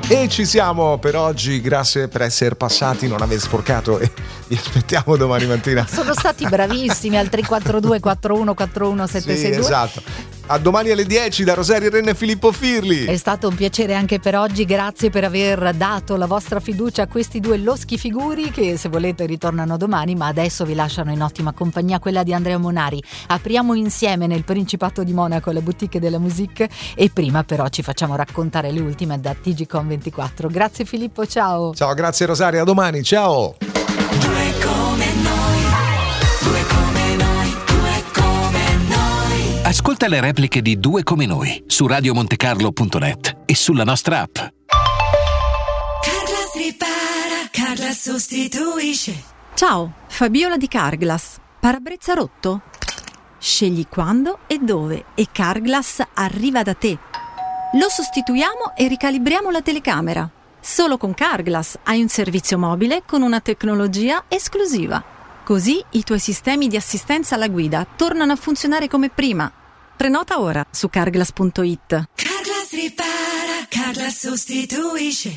E ci siamo per oggi, grazie per essere passati, non aver sporcato e vi aspettiamo domani mattina. Sono stati bravissimi al 342 41 41 762. Sì, esatto. A domani alle 10 da Rosario Renna e Filippo Firli. È stato un piacere anche per oggi, grazie per aver dato la vostra fiducia a questi due loschi figuri che se volete ritornano domani, ma adesso vi lasciano in ottima compagnia, quella di Andrea Monari. Apriamo insieme nel Principato di Monaco la boutique della musique e prima però ci facciamo raccontare le ultime da TGCOM 24. Grazie Filippo, ciao. Ciao, grazie Rosaria, a domani, ciao. Due come noi, due come noi, due come noi. Ascolta le repliche di Due come noi su radiomontecarlo.net e sulla nostra app. Carglass ripara, Carglass sostituisce. Ciao, Fabiola di Carglass. Parabrezza rotto? Scegli quando e dove e Carglass arriva da te. Lo sostituiamo e ricalibriamo la telecamera. Solo con Carglass hai un servizio mobile con una tecnologia esclusiva. Così i tuoi sistemi di assistenza alla guida tornano a funzionare come prima. Prenota ora su carglass.it. Carglass ripara, Carglass sostituisce.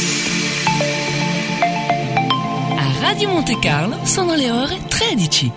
A Radio Monte Carlo sono le ore 13.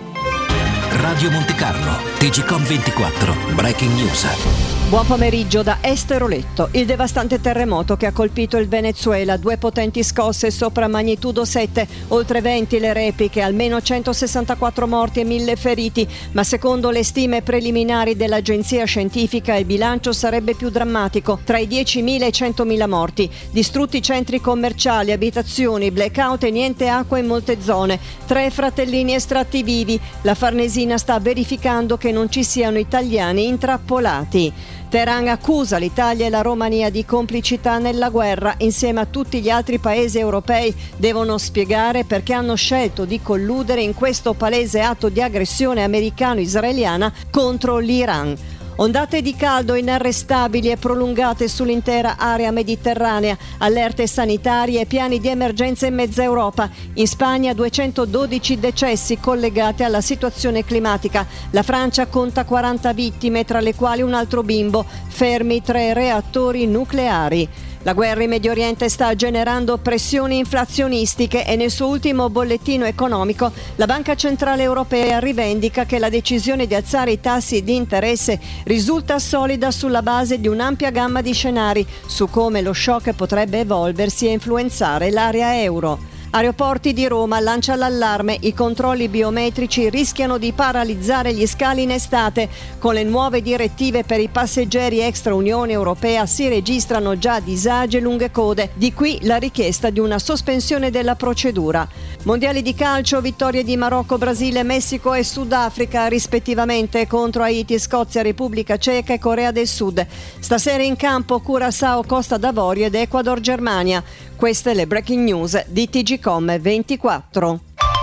Radio Monte Carlo, TGCOM 24, Breaking News. Buon pomeriggio da Esteroletto. Il devastante terremoto che ha colpito il Venezuela, 2 potenti scosse sopra magnitudo 7, oltre 20 le repliche, almeno 164 morti e 1000 feriti, ma secondo le stime preliminari dell'agenzia scientifica il bilancio sarebbe più drammatico, tra i 10.000 e i 100.000 morti. Distrutti centri commerciali, abitazioni, blackout e niente acqua in molte zone. 3 fratellini estratti vivi. La Farnesina sta verificando che non ci siano italiani intrappolati. Teheran accusa l'Italia e la Romania di complicità nella guerra. Insieme a tutti gli altri paesi europei devono spiegare perché hanno scelto di colludere in questo palese atto di aggressione americano-israeliana contro l'Iran. Ondate di caldo inarrestabili e prolungate sull'intera area mediterranea, allerte sanitarie e piani di emergenza in mezza Europa. In Spagna 212 decessi collegati alla situazione climatica. La Francia conta 40 vittime, tra le quali un altro bimbo. Fermi 3 reattori nucleari. La guerra in Medio Oriente sta generando pressioni inflazionistiche e nel suo ultimo bollettino economico la Banca Centrale Europea rivendica che la decisione di alzare i tassi di interesse risulta solida sulla base di un'ampia gamma di scenari su come lo shock potrebbe evolversi e influenzare l'area euro. Aeroporti di Roma lancia l'allarme, i controlli biometrici rischiano di paralizzare gli scali in estate. Con le nuove direttive per i passeggeri extra Unione Europea si registrano già disagi e lunghe code, di qui la richiesta di una sospensione della procedura. Mondiali di calcio, vittorie di Marocco, Brasile, Messico e Sudafrica rispettivamente contro Haiti, Scozia, Repubblica Ceca e Corea del Sud. Stasera in campo Curaçao, Costa d'Avorio ed Ecuador, Germania. Queste le breaking news di TGCOM 24.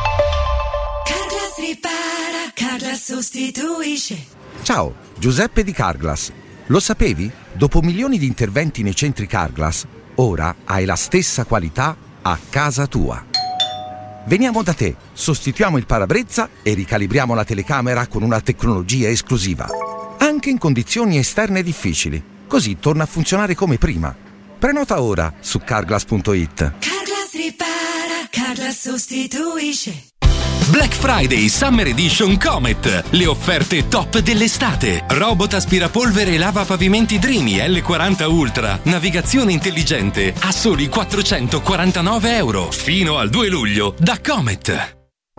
Carglass ripara, Carglass sostituisce. Ciao, Giuseppe di Carglass. Lo sapevi? Dopo milioni di interventi nei centri Carglass, ora hai la stessa qualità a casa tua. Veniamo da te, sostituiamo il parabrezza e ricalibriamo la telecamera con una tecnologia esclusiva. Anche in condizioni esterne difficili. Così torna a funzionare come prima. Prenota ora su carglass.it. Carglass ripara, Carglass sostituisce. Black Friday Summer Edition Comet. Le offerte top dell'estate. Robot aspirapolvere e lava pavimenti Dreamy L40 Ultra. Navigazione intelligente a soli €449. Fino al 2 luglio da Comet.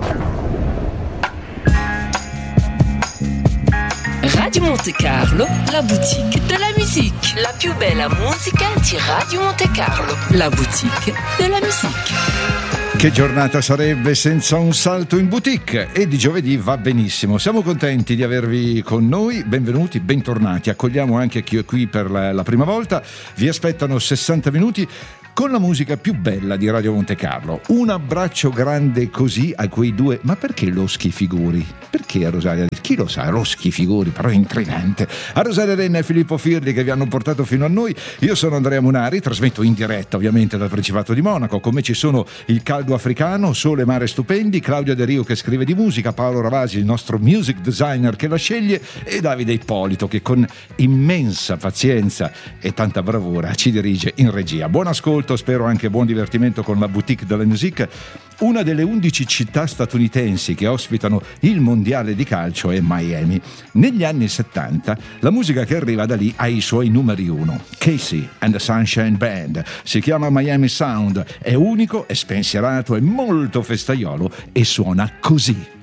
Radio Monte Carlo, la boutique de la musique. La più bella musica di Radio Monte Carlo. La boutique de la musique. Che giornata sarebbe senza un salto in boutique? E di giovedì va benissimo. Siamo contenti di avervi con noi. Benvenuti, bentornati. Accogliamo anche chi è qui per la prima volta. Vi aspettano 60 minuti con la musica più bella di Radio Monte Carlo. Un abbraccio grande così a quei due. Ma perché loschi figuri? Perché a Rosaria? Chi lo sa? Loschi figuri, però è intrigante. A Rosaria Renna e Filippo Firli che vi hanno portato fino a noi. Io sono Andrea Munari, trasmetto in diretta ovviamente dal Principato di Monaco. Con me ci sono il caldo africano, sole e mare stupendi, Claudia De Rio che scrive di musica, Paolo Ravasi il nostro music designer che la sceglie e Davide Ippolito che con immensa pazienza e tanta bravura ci dirige in regia. Buon ascolto all'ascolto, spero anche buon divertimento con la Boutique de la Musique. Una delle 11 città statunitensi che ospitano il mondiale di calcio è Miami. Negli anni 70 la musica che arriva da lì ha i suoi numeri 1. Casey and the Sunshine Band, si chiama Miami Sound, è unico, è spensierato, è molto festaiolo e suona così.